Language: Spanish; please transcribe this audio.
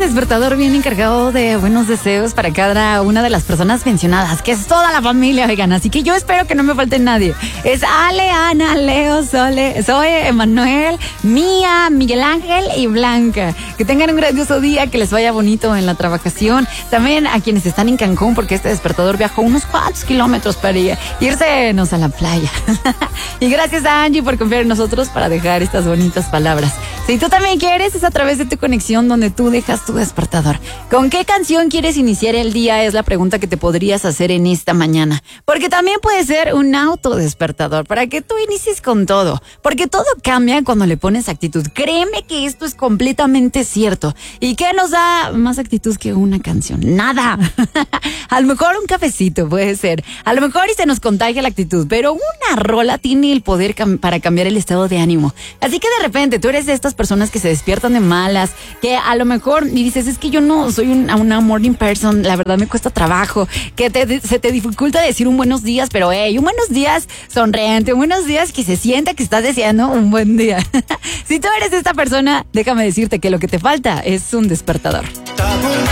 despertador viene encargado de buenos deseos para cada una de las personas mencionadas, que es toda la familia, oigan, así que yo espero que no me falte nadie. Es Ale, Ana, Leo, Zoe, Emanuel, Mía, Miguel Ángel y Blanca. Que tengan un grandioso día, que les vaya bonito en la trabajación. También a quienes están en Cancún, porque este despertador viajó unos 4 kilómetros para irse a la playa. Y gracias a Angie por confiar en nosotros para dejar estas bonitas palabras. Si tú también quieres, es a través de tu conexión donde tú dejas tu despertador. ¿Con qué canción quieres iniciar el día? Es la pregunta que te podrías hacer en esta mañana. Porque también puede ser un autodespertador para que tú inicies con todo. Porque todo cambia cuando le pones actitud. Créeme que esto es completamente cierto. ¿Y qué nos da más actitud que una canción? Nada. A lo mejor un cafecito puede ser. A lo mejor y se nos contagia la actitud. Pero una rola tiene el poder para cambiar el estado de ánimo. Así que de repente tú eres de estas personas que se despiertan de malas, que a lo mejor y dices, es que yo no soy una morning person, la verdad me cuesta trabajo, que se te dificulta decir un buenos días, pero un buenos días sonriente, un buenos días que se sienta que estás deseando un buen día. Si tú eres esta persona, déjame decirte que lo que te falta es un despertador.